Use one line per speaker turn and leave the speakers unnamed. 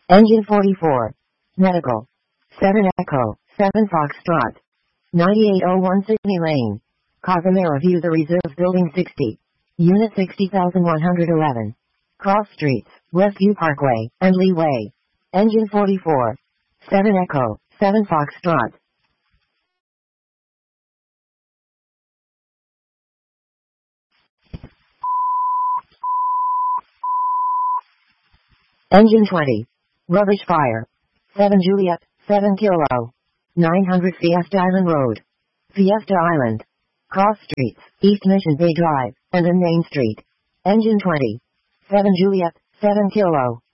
Engine 44. Medical. 7 Echo, 7 Foxtrot. 9801 Sydney Lane. Casamara View The Reserve Building 60. Unit 60111. Cross Streets, Westview Parkway, and Lee Way. Engine 44. 7 Echo, 7 Foxtrot. Engine 20. Rubbish Fire. 7 Juliet, 7 Kilo. 900 Fiesta Island Road. Fiesta Island. Cross Streets, East Mission Bay Drive, and then Main Street. Engine 20. 7 Juliet, 7 Kilo.